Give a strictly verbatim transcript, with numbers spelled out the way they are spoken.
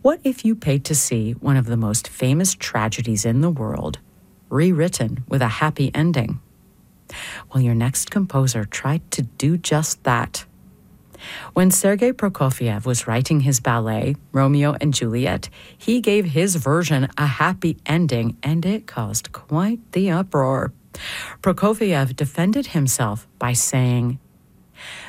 What if you paid to see one of the most famous tragedies in the world rewritten with a happy ending? Well, your next composer tried to do just that. When Sergei Prokofiev was writing his ballet, Romeo and Juliet, he gave his version a happy ending, and it caused quite the uproar. Prokofiev defended himself by saying,